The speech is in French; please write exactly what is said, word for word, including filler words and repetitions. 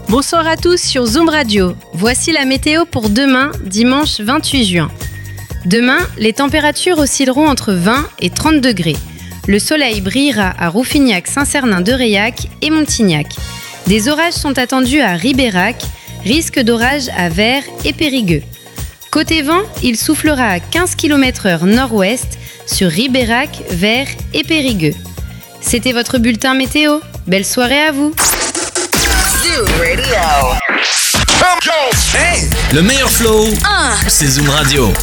Bonsoir à tous sur Zoom Radio. Voici la météo pour demain, dimanche vingt-huit juin. Demain, les températures oscilleront entre vingt et trente degrés. Le soleil brillera à Rouffignac, Saint-Cernin-de-Reilhac et Montignac. Des orages sont attendus à Ribérac, risque d'orage à Vers et Périgueux. Côté vent, il soufflera à quinze kilomètres heure nord-ouest sur Ribérac, Vers et Périgueux. C'était votre bulletin météo. Belle soirée à vous. Zoom Radio. Hey, le meilleur flow, Un. c'est Zoom Radio.